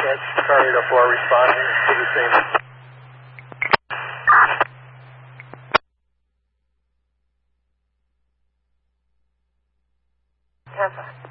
units, Charlie to 4 responding to the scene. Tampa.